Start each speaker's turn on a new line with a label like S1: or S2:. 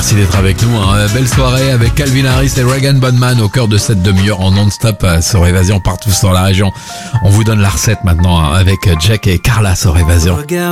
S1: Merci d'être avec nous. Belle soirée avec Calvin Harris et Regan Bonman au cœur de cette demi-heure en non-stop sur Évasion partout dans la région. On vous donne la recette maintenant avec Jack et Carla sur Évasion.